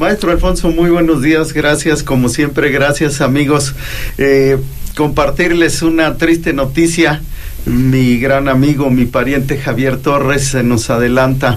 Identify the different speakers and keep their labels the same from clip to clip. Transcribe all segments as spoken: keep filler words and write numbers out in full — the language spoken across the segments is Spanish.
Speaker 1: Maestro Alfonso, muy buenos días, gracias, como siempre, gracias amigos. Eh, compartirles una triste noticia. Mi gran amigo, mi pariente Javier Torres se nos adelanta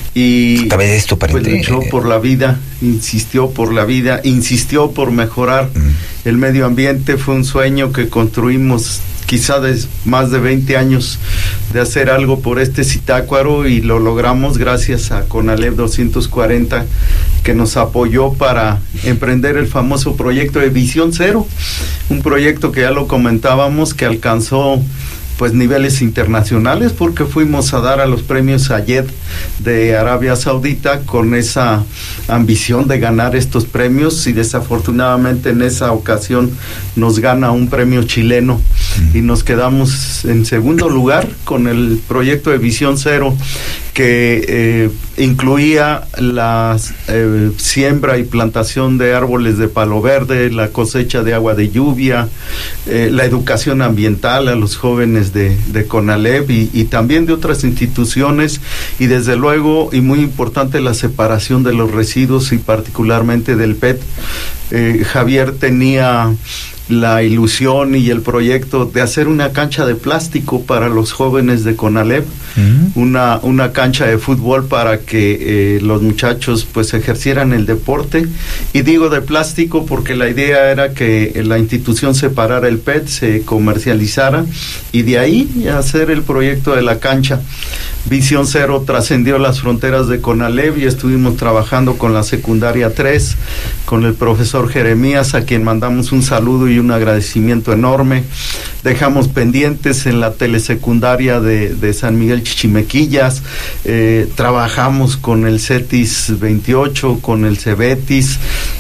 Speaker 1: y
Speaker 2: ¿También es tu pariente?
Speaker 1: Pues, luchó por la vida, insistió por la vida, insistió por mejorar mm. el medio ambiente. Fue un sueño que construimos quizá de más de veinte años de hacer algo por este Zitácuaro y lo logramos gracias a Conalep doscientos cuarenta, que nos apoyó para emprender el famoso proyecto de Visión Cero, un proyecto que ya lo comentábamos, que alcanzó pues niveles internacionales, porque fuimos a dar a los premios Ayed de Arabia Saudita con esa ambición de ganar estos premios, y desafortunadamente en esa ocasión nos gana un premio chileno y nos quedamos en segundo lugar con el proyecto de Visión Cero, que eh, incluía la eh, siembra y plantación de árboles de palo verde, la cosecha de agua de lluvia, eh, la educación ambiental a los jóvenes de, de Conalep y, y también de otras instituciones, y desde luego, y muy importante, la separación de los residuos y particularmente del P E T. Eh, Javier tenía la ilusión y el proyecto de hacer una cancha de plástico para los jóvenes de Conalep, uh-huh. una, una cancha de fútbol para que eh, los muchachos pues ejercieran el deporte, y digo de plástico porque la idea era que la institución separara el P E T, se comercializara, y de ahí hacer el proyecto de la cancha. Visión Cero trascendió las fronteras de Conalep y estuvimos trabajando con la secundaria tres, con el profesor Jeremías, a quien mandamos un saludo y un agradecimiento enorme. Dejamos pendientes en la telesecundaria de, de San Miguel Chichimequillas, eh, trabajamos con el CETIS veintiocho, con el CEBETIS,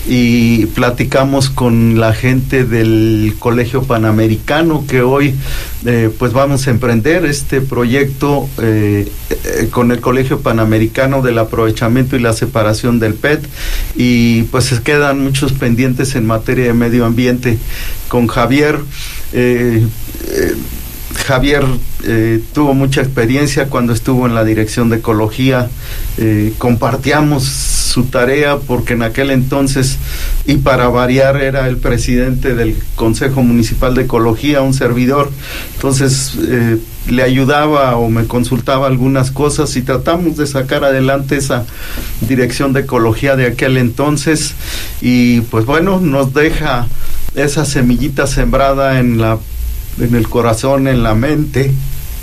Speaker 1: y platicamos con la gente del Colegio Panamericano, que hoy eh, pues vamos a emprender este proyecto eh, eh, con el Colegio Panamericano del aprovechamiento y la separación del P E T, y pues se quedan muchos pendientes en materia de medio ambiente. Con Javier, eh, eh, Javier eh, tuvo mucha experiencia cuando estuvo en la Dirección de Ecología, eh, compartíamos su tarea porque en aquel entonces, y para variar, era el presidente del Consejo Municipal de Ecología, un servidor, entonces eh, le ayudaba o me consultaba algunas cosas y tratamos de sacar adelante esa Dirección de Ecología de aquel entonces, y pues bueno, nos deja esa semillita sembrada en la en el corazón, en la mente.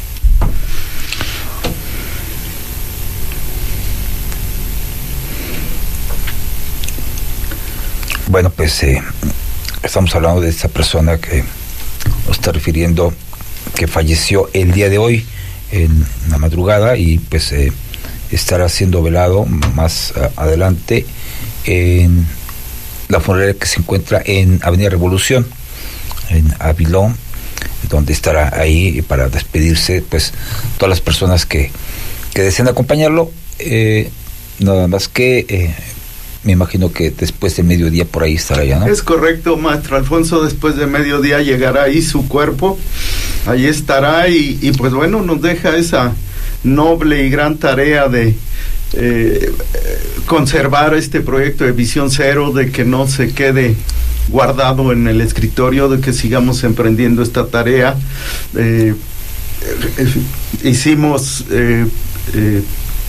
Speaker 2: Bueno, pues eh, estamos hablando de esta persona que nos está refiriendo, que falleció el día de hoy en la madrugada, y pues eh, estará siendo velado más uh, adelante en la funeraria que se encuentra en Avenida Revolución, en Avilón, donde estará ahí para despedirse pues todas las personas que, que deseen acompañarlo. Eh, nada más que eh, me imagino que después de mediodía por ahí estará ya, ¿no?
Speaker 1: Es correcto, maestro Alfonso, después de mediodía llegará ahí su cuerpo, ahí estará, y, y pues bueno, nos deja esa noble y gran tarea de eh, conservar este proyecto de Visión Cero, de que no se quede guardado en el escritorio, de que sigamos emprendiendo esta tarea. Eh, eh, hicimos eh, eh,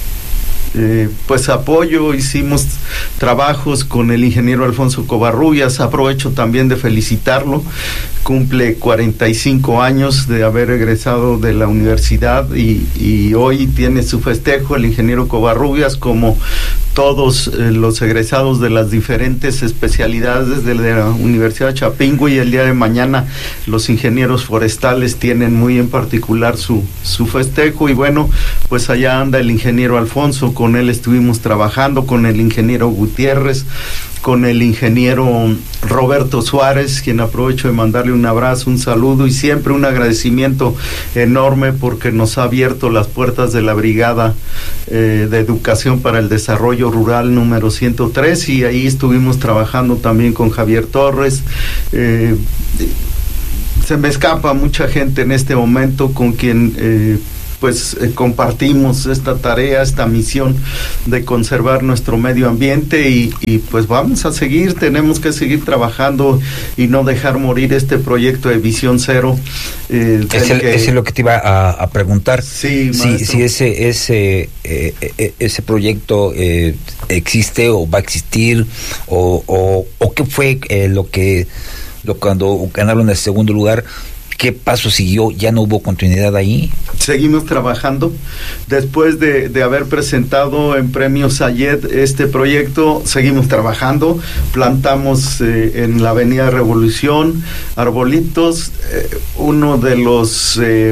Speaker 1: eh, pues apoyo, hicimos trabajos con el ingeniero Alfonso Covarrubias. Aprovecho también de felicitarlo, cumple cuarenta y cinco años de haber egresado de la universidad, y, y hoy tiene su festejo el ingeniero Covarrubias, como todos eh, los egresados de las diferentes especialidades de la Universidad de Chapingo, y el día de mañana los ingenieros forestales tienen muy en particular su, su festejo. Y bueno, pues allá anda el ingeniero Alfonso, con él estuvimos trabajando, con el ingeniero Gutiérrez, con el ingeniero Roberto Suárez, quien aprovecho de mandarle un abrazo, un saludo y siempre un agradecimiento enorme, porque nos ha abierto las puertas de la Brigada eh, de Educación para el Desarrollo Rural número ciento tres, y ahí estuvimos trabajando también con Javier Torres. Eh, se me escapa mucha gente en este momento con quien eh, pues eh, compartimos esta tarea, esta misión de conservar nuestro medio ambiente y, y pues vamos a seguir, tenemos que seguir trabajando y no dejar morir este proyecto de Visión Cero.
Speaker 2: Eh, ese, que, ese es lo que te iba a, a preguntar.
Speaker 1: Sí,
Speaker 2: si, si ese ese eh, ese proyecto eh, existe o va a existir o, o, o qué fue eh, lo que lo cuando ganaron el segundo lugar. ¿Qué paso siguió? ¿Ya no hubo continuidad ahí?
Speaker 1: Seguimos trabajando. Después de, de haber presentado en Premios Sayed este proyecto, seguimos trabajando. Plantamos eh, en la Avenida Revolución arbolitos. Eh, uno de los... Eh,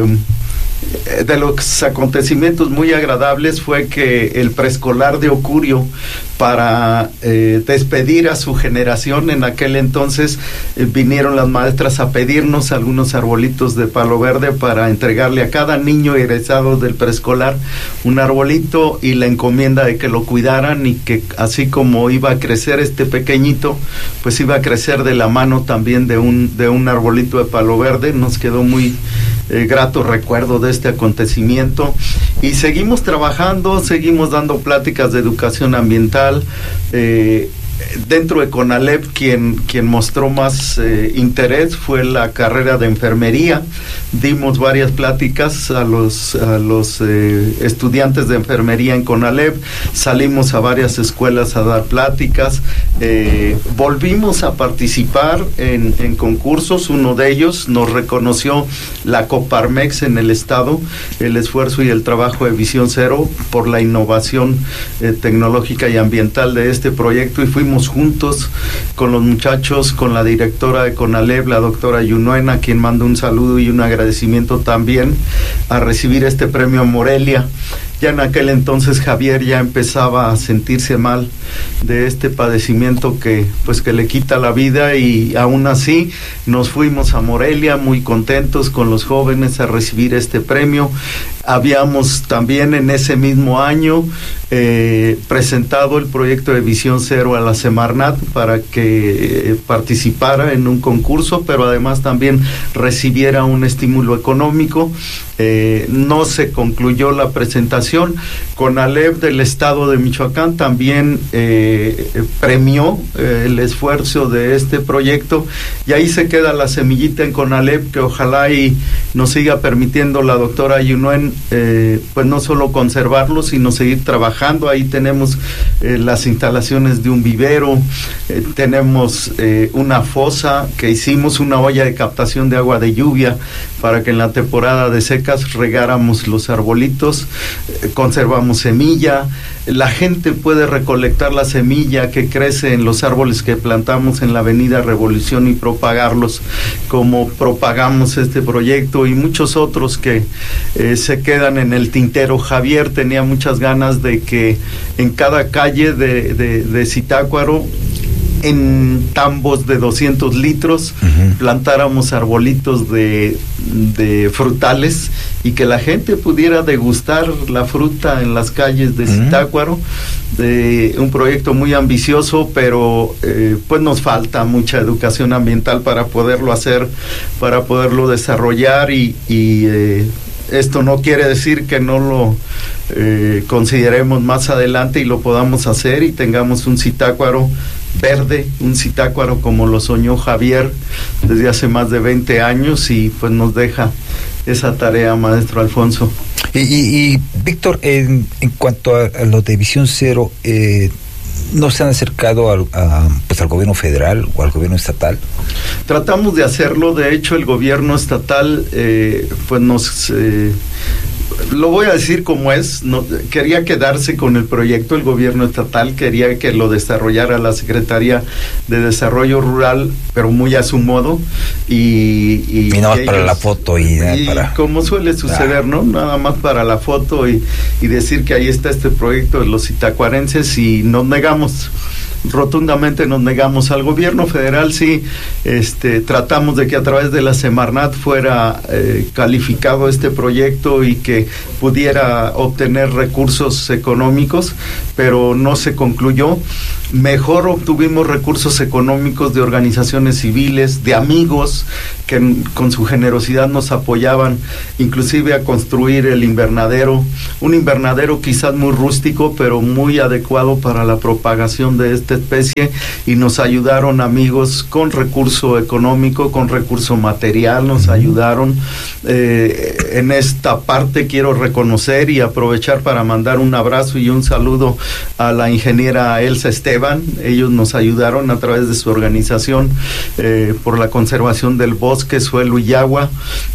Speaker 1: de los acontecimientos muy agradables fue que el preescolar de Ocurio, para eh, despedir a su generación, en aquel entonces eh, vinieron las maestras a pedirnos algunos arbolitos de palo verde para entregarle a cada niño egresado del preescolar un arbolito y la encomienda de que lo cuidaran y que así como iba a crecer este pequeñito, pues iba a crecer de la mano también de un, de un arbolito de palo verde. Nos quedó muy eh, grato recuerdo de este acontecimiento y seguimos trabajando, seguimos dando pláticas de educación ambiental. Eh, dentro de CONALEP quien, quien mostró más eh, interés fue la carrera de enfermería. Dimos varias pláticas a los, a los eh, estudiantes de enfermería en CONALEP, salimos a varias escuelas a dar pláticas, eh, volvimos a participar en, en concursos. Uno de ellos nos reconoció la Coparmex en el estado, el esfuerzo y el trabajo de Visión Cero por la innovación eh, tecnológica y ambiental de este proyecto, y fuimos juntos con los muchachos, con la directora de CONALEP, la doctora Yunuena, a quien mando un saludo y un agradecimiento también, a recibir este premio a Morelia. Ya en aquel entonces Javier ya empezaba a sentirse mal de este padecimiento que pues que le quita la vida, y aún así nos fuimos a Morelia muy contentos con los jóvenes a recibir este premio. Habíamos también en ese mismo año eh, presentado el proyecto de Visión Cero a la Semarnat para que eh, participara en un concurso, pero además también recibiera un estímulo económico. Eh, no se concluyó la presentación. CONALEP del estado de Michoacán también eh, premió eh, el esfuerzo de este proyecto, y ahí se queda la semillita en CONALEP, que ojalá y nos siga permitiendo la doctora Yunuen eh, pues no solo conservarlo, sino seguir trabajando. Ahí tenemos eh, las instalaciones de un vivero, eh, tenemos eh, una fosa que hicimos, una olla de captación de agua de lluvia para que en la temporada de secas regáramos los arbolitos, eh, conservamos semilla. La gente puede recolectar la semilla que crece en los árboles que plantamos en la Avenida Revolución y propagarlos como propagamos este proyecto, y muchos otros que eh, se quedan en el tintero. Javier tenía muchas ganas de que en cada calle de, de, de Zitácuaro, en tambos de doscientos litros, uh-huh, plantáramos arbolitos de, de frutales y que la gente pudiera degustar la fruta en las calles de uh-huh. Zitácuaro. De un proyecto muy ambicioso, pero eh, pues nos falta mucha educación ambiental para poderlo hacer, para poderlo desarrollar, y, y eh, esto no quiere decir que no lo eh, consideremos más adelante y lo podamos hacer y tengamos un Zitácuaro verde, un Zitácuaro como lo soñó Javier desde hace más de veinte años, y pues nos deja esa tarea, maestro Alfonso.
Speaker 2: Y, y, y Víctor, en, en cuanto a, a lo de Visión Cero, eh, ¿no se han acercado al, a, pues al gobierno federal o al gobierno estatal?
Speaker 1: Tratamos de hacerlo. De hecho, el gobierno estatal eh, pues nos eh, lo voy a decir como es, no, quería quedarse con el proyecto. El gobierno estatal quería que lo desarrollara la Secretaría de Desarrollo Rural, pero muy a su modo, y y,
Speaker 2: y nada más ellos, para la foto y,
Speaker 1: y
Speaker 2: para...
Speaker 1: como suele suceder, ah. ¿no? Nada más para la foto y, y decir que ahí está este proyecto de los zitacuarenses, y nos negamos rotundamente nos negamos. Al gobierno federal sí este, tratamos de que a través de la Semarnat fuera eh, calificado este proyecto y que pudiera obtener recursos económicos, pero no se concluyó. Mejor obtuvimos recursos económicos de organizaciones civiles, de amigos que con su generosidad nos apoyaban, inclusive a construir el invernadero, un invernadero quizás muy rústico, pero muy adecuado para la propagación de esta especie, y nos ayudaron amigos con recurso económico, con recurso material, nos ayudaron. Eh, en esta parte quiero reconocer y aprovechar para mandar un abrazo y un saludo a la ingeniera Elsa Esteban. Ellos nos ayudaron a través de su organización eh, por la conservación del bosque, suelo y agua,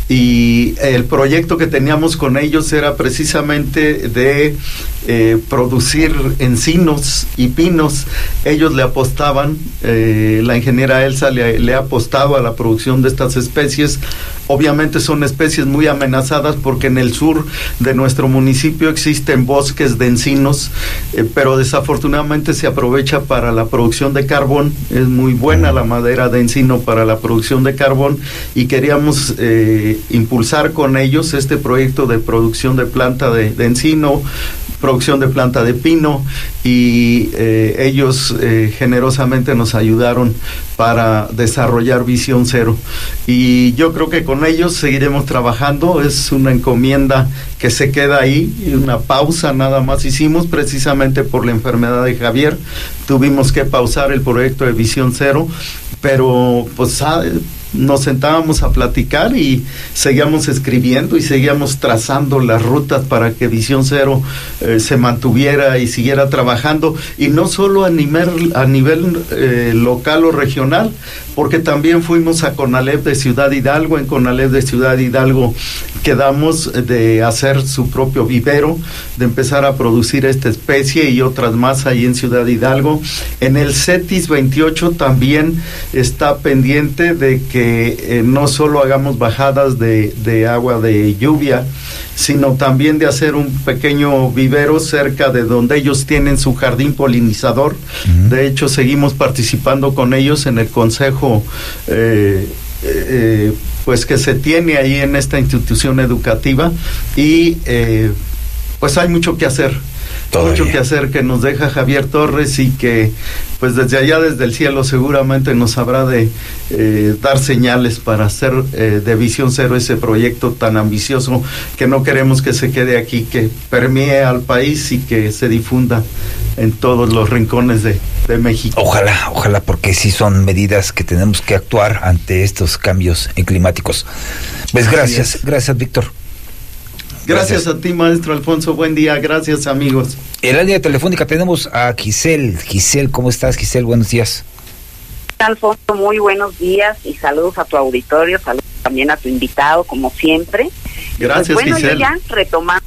Speaker 1: y el proyecto que teníamos con ellos era precisamente de eh, producir encinos y pinos. Ellos le apostaban, eh, la ingeniera Elsa le, le ha apostado a la producción de estas especies. Obviamente son especies muy amenazadas porque en el sur de nuestro municipio existen bosques de encinos, eh, pero desafortunadamente se aprovecha para la producción de carbón. Es muy buena la madera de encino para la producción de carbón, y queríamos eh, impulsar con ellos este proyecto de producción de planta de, de encino, producción de planta de pino, y eh, ellos eh, generosamente nos ayudaron para desarrollar Visión Cero, y yo creo que con ellos seguiremos trabajando. Es una encomienda que se queda ahí, y una pausa nada más hicimos precisamente por la enfermedad de Javier. Tuvimos que pausar el proyecto de Visión Cero, pero pues ah, nos sentábamos a platicar y seguíamos escribiendo y seguíamos trazando las rutas para que Visión Cero eh, se mantuviera y siguiera trabajando, y no solo a nivel, a nivel eh, local o regional, porque también fuimos a CONALEP de Ciudad Hidalgo. En CONALEP de Ciudad Hidalgo quedamos de hacer su propio vivero, de empezar a producir esta especie y otras más ahí en Ciudad Hidalgo. En el CETIS veintiocho también está pendiente de que eh, no solo hagamos bajadas de, de agua de lluvia, sino también de hacer un pequeño vivero cerca de donde ellos tienen su jardín polinizador. Uh-huh. De hecho, seguimos participando con ellos en el consejo eh, eh, pues que se tiene ahí en esta institución educativa, y eh, pues hay mucho que hacer. Todavía. Mucho que hacer que nos deja Javier Torres, y que pues desde allá, desde el cielo, seguramente nos habrá de eh, dar señales para hacer eh, de Visión Cero ese proyecto tan ambicioso que no queremos que se quede aquí, que permee al país y que se difunda en todos los rincones de, de México.
Speaker 2: Ojalá, ojalá, porque sí son medidas que tenemos que actuar ante estos cambios climáticos. Pues gracias, gracias, Víctor.
Speaker 1: Gracias. Gracias a ti, maestro Alfonso. Buen día. Gracias, amigos.
Speaker 2: En la línea telefónica tenemos a Giselle. Giselle, ¿cómo estás, Giselle? Buenos días.
Speaker 3: Alfonso, muy buenos días y saludos a tu auditorio, saludos también a tu invitado, como siempre.
Speaker 1: Gracias,
Speaker 3: pues bueno,
Speaker 1: Giselle.
Speaker 3: Yo ya retomando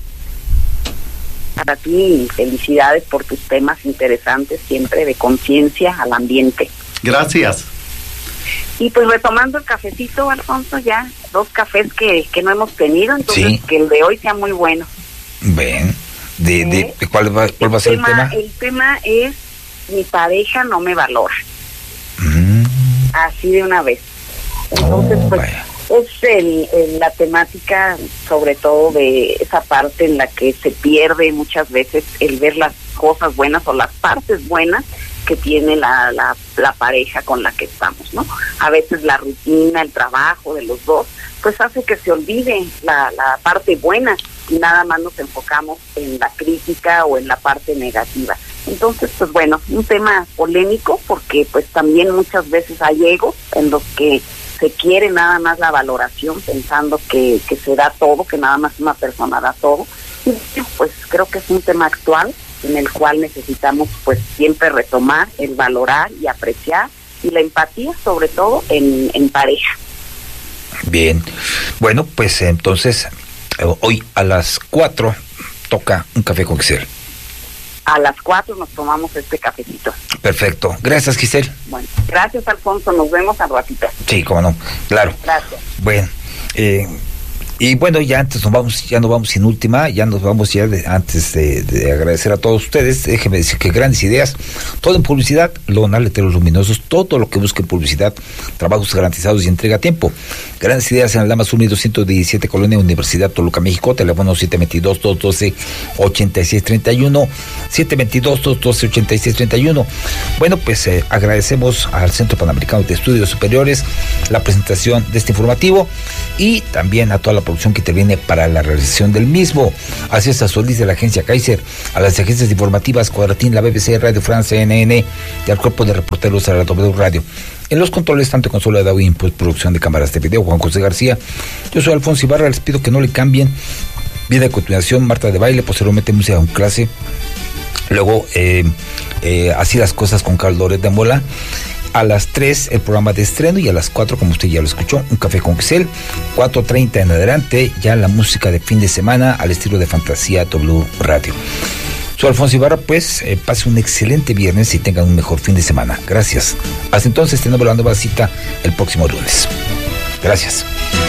Speaker 3: para ti, felicidades por tus temas interesantes, siempre de conciencia al ambiente.
Speaker 1: Gracias.
Speaker 3: Y pues retomando el cafecito, Alfonso, ya dos cafés que, que no hemos tenido, entonces sí, que el de hoy sea muy bueno.
Speaker 2: Ven, de, ¿Eh? de, de cuál va, cuál va a ser
Speaker 3: tema,
Speaker 2: el tema.
Speaker 3: El tema es mi pareja no me valora.
Speaker 2: Mm.
Speaker 3: Así de una vez. Entonces, oh, pues vaya. es el, el, la temática, sobre todo de esa parte en la que se pierde muchas veces el ver las cosas buenas o las partes buenas que tiene la, la, la pareja con la que estamos, ¿no? A veces la rutina, el trabajo de los dos, pues hace que se olvide la, la parte buena y nada más nos enfocamos en la crítica o en la parte negativa. Entonces, pues bueno, un tema polémico porque pues también muchas veces hay egos en los que se quiere nada más la valoración pensando que, que se da todo, que nada más una persona da todo. Y pues creo que es un tema actual en el cual necesitamos pues siempre retomar el valorar y apreciar y la empatía, sobre todo en, en pareja.
Speaker 2: Bien, bueno, pues entonces hoy a las cuatro toca un café con Giselle.
Speaker 3: A las cuatro nos tomamos este cafecito.
Speaker 2: Perfecto, gracias, Giselle.
Speaker 3: Bueno, gracias, Alfonso, nos vemos al ratito.
Speaker 2: Sí, cómo no, claro.
Speaker 3: Gracias.
Speaker 2: Bueno, eh, Y bueno, ya antes nos vamos, ya nos vamos sin última, ya nos vamos ya de, antes de, de agradecer a todos ustedes, déjenme decir que grandes ideas, todo en publicidad, Lona, letreros luminosos, todo lo que busque en publicidad, trabajos garantizados y entrega a tiempo. Grandes ideas en el Damas Unidos ciento diecisiete, Colonia Universidad Toluca, México, teléfono siete dos dos, dos uno dos, ocho seis tres uno, siete dos dos, dos uno dos, ocho seis tres uno. Bueno, pues eh, agradecemos al Centro Panamericano de Estudios Superiores la presentación de este informativo y también a toda la producción que interviene para la realización del mismo. A César Solís de la agencia Kaiser, a las agencias informativas Cuadratín, la B B C, Radio France, C N N y al cuerpo de reporteros de la W Radio. En los controles, tanto consola de audio y postproducción de cámaras de video, Juan José García. Yo soy Alfonso Ibarra, les pido que no le cambien. Viene a continuación Marta de Baile, posteriormente música con clase. Luego, eh, eh, Así las cosas con Carlos Loret de Mola. A las tres el programa de estreno y a las cuatro, como usted ya lo escuchó, un café con Excel. cuatro treinta en adelante, ya la música de fin de semana al estilo de Fantasía W Radio. Soy Alfonso Ibarra, pues eh, pase un excelente viernes y tengan un mejor fin de semana. Gracias. Hasta entonces, tenemos la nueva cita el próximo lunes. Gracias.